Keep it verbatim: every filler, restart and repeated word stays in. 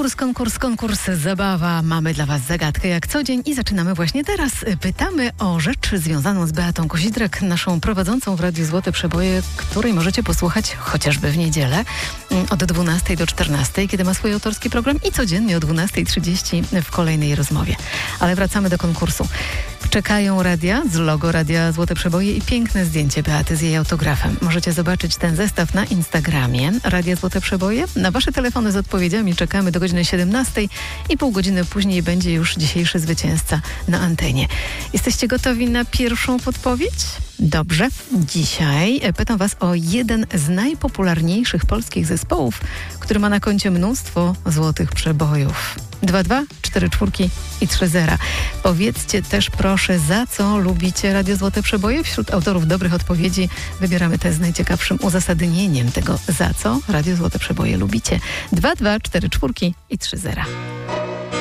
Konkurs, konkurs, konkurs, zabawa. Mamy dla Was zagadkę jak co dzień i zaczynamy właśnie teraz. Pytamy o rzecz związaną z Beatą Kozidrak, naszą prowadzącą w Radiu Złote Przeboje, której możecie posłuchać chociażby w niedzielę od dwunastej do czternastej, kiedy ma swój autorski program, i codziennie o dwunastej trzydzieści w kolejnej rozmowie. Ale wracamy do konkursu. Czekają radia z logo Radia Złote Przeboje i piękne zdjęcie Beaty z jej autografem. Możecie zobaczyć ten zestaw na Instagramie Radia Złote Przeboje. Na Wasze telefony z odpowiedziami czekamy do godziny siedemnastej i pół godziny później będzie już dzisiejszy zwycięzca na antenie. Jesteście gotowi na pierwszą podpowiedź? Dobrze. Dzisiaj pytam Was o jeden z najpopularniejszych polskich zespołów, który ma na koncie mnóstwo złotych przebojów. dwa dwa, cztery czwórki i trzy zera. Powiedzcie też proszę, za co lubicie Radio Złote Przeboje. Wśród autorów dobrych odpowiedzi wybieramy te z najciekawszym uzasadnieniem tego, za co Radio Złote Przeboje lubicie. dwa dwa, cztery czwórki i trzy zera.